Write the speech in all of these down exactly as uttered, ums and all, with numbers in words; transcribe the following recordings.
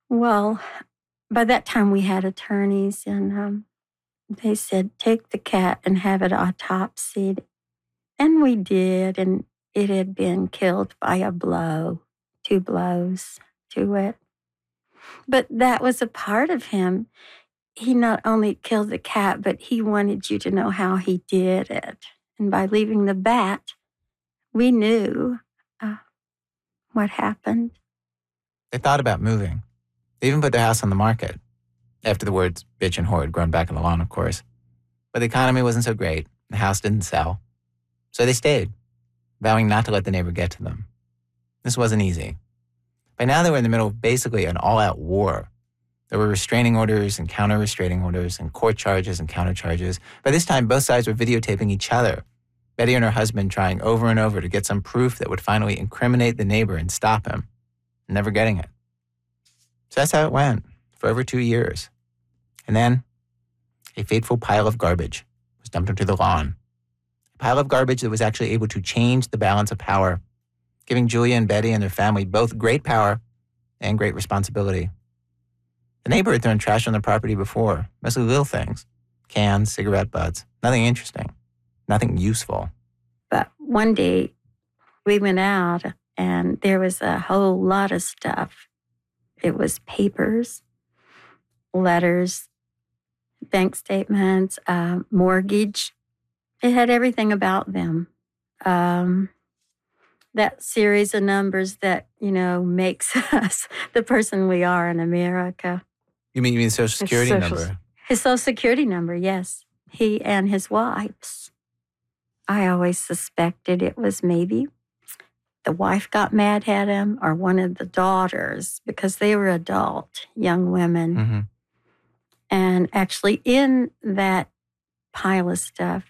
Well, by that time we had attorneys, and um, they said, take the cat and have it autopsied. And we did, and it had been killed by a blow, two blows to it. But that was a part of him. He not only killed the cat, but he wanted you to know how he did it. And by leaving the bat, we knew uh, what happened. They thought about moving. They even put their house on the market, after the words bitch and whore had grown back on the lawn, of course. But the economy wasn't so great. The house didn't sell. So they stayed, vowing not to let the neighbor get to them. This wasn't easy. By now they were in the middle of basically an all-out war. There were restraining orders and counter-restraining orders and court charges and counter-charges. By this time, both sides were videotaping each other. Betty and her husband trying over and over to get some proof that would finally incriminate the neighbor and stop him, never getting it. So that's how it went for over two years. And then a fateful pile of garbage was dumped onto the lawn. A pile of garbage that was actually able to change the balance of power, giving Julia and Betty and their family both great power and great responsibility. The neighbor had thrown trash on their property before, mostly little things, cans, cigarette butts, nothing interesting, nothing useful. But one day we went out and there was a whole lot of stuff. It was papers, letters, bank statements, uh, mortgage. It had everything about them. Um, that series of numbers that, you know, makes us the person we are in America. You mean you mean Social Security social, number? His Social Security number, yes. He and his wife's. I always suspected it was maybe the wife got mad at him or one of the daughters because they were adult, young women. Mm-hmm. And actually in that pile of stuff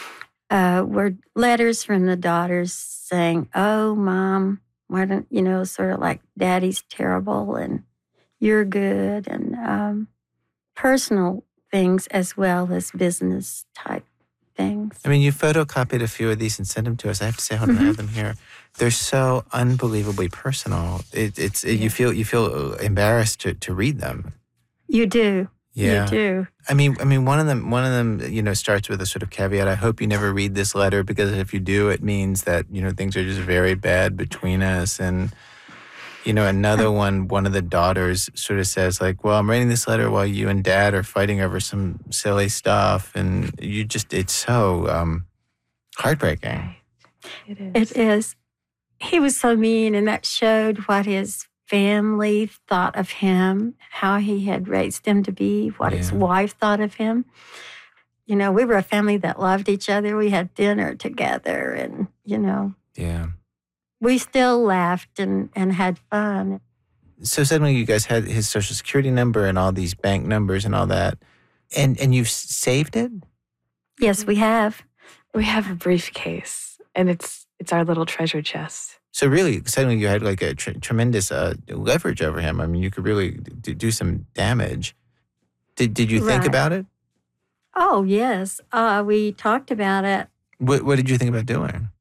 uh, were letters from the daughters saying, oh, Mom, why don't, you know, sort of like Daddy's terrible and you're good, and um, personal things as well as business type things. I mean, you photocopied a few of these and sent them to us. I have to say, hold on, mm-hmm. I have them here. They're so unbelievably personal. It, it's it, yeah. you feel you feel embarrassed to, to read them. You do. Yeah. You do. I mean, I mean, one of them, one of them, you know, starts with a sort of caveat. I hope you never read this letter because if you do, it means that you know things are just very bad between us. And you know, another one, one of the daughters sort of says like, "Well, I'm writing this letter while you and Dad are fighting over some silly stuff," and you just, it's so um, heartbreaking. It is. It is. He was so mean, and that showed what his family thought of him, how he had raised him to be, what Yeah. his wife thought of him. You know, we were a family that loved each other. We had dinner together and, you know. Yeah. We still laughed and, and had fun. So suddenly you guys had his Social Security number and all these bank numbers and all that. And and you've saved it? Yes, we have. We have a briefcase, and it's it's our little treasure chest. So really, suddenly you had like a tr- tremendous uh, leverage over him. I mean, you could really d- do some damage. Did did you think Right. about it? Oh, yes. Uh, we talked about it. What What did you think about doing?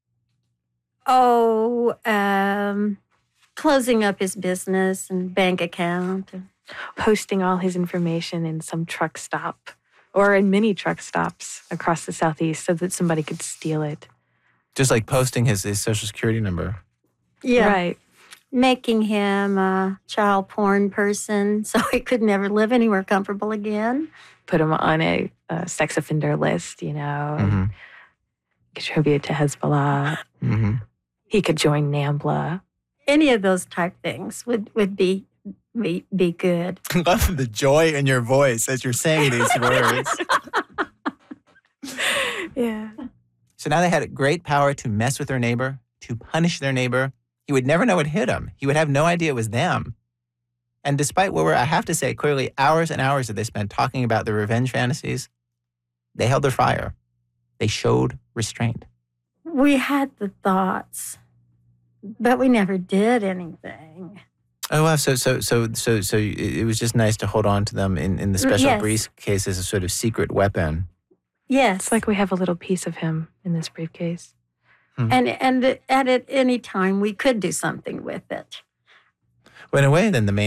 Oh, um, closing up his business and bank account. Posting all his information in some truck stop or in many truck stops across the Southeast so that somebody could steal it. Just like posting his, his Social Security number. Yeah. Right. Making him a child porn person so he could never live anywhere comfortable again. Put him on a, a sex offender list, you know, and Mm-hmm. contribute to Hezbollah. Mm-hmm. He could join NAMBLA. Any of those type things would, would be, be be good. I love the joy in your voice as you're saying these words. Yeah. So now they had great power to mess with their neighbor, to punish their neighbor. He would never know what hit him. He would have no idea it was them. And despite what were, I have to say, clearly hours and hours that they spent talking about their revenge fantasies, they held their fire. They showed restraint. We had the thoughts, but we never did anything. Oh, wow. So, so, so, so, so it was just nice to hold on to them in, in the special Yes. briefcase as a sort of secret weapon. Yes. It's like we have a little piece of him in this briefcase. and and, and at any time we could do something with it. Well, in a way, then the main